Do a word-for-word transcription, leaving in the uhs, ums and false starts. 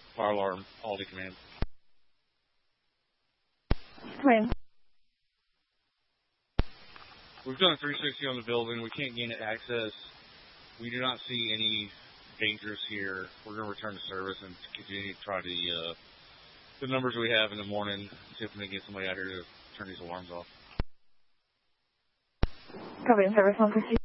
Fire alarm, Aldi Command. Come in. We've done a three sixty on the building. We can't gain access. We do not see any dangers here. We're going to return to service and continue to try the, uh, the numbers we have in the morning, see if we can get somebody out here to turn these alarms off. Copy, service one fifty.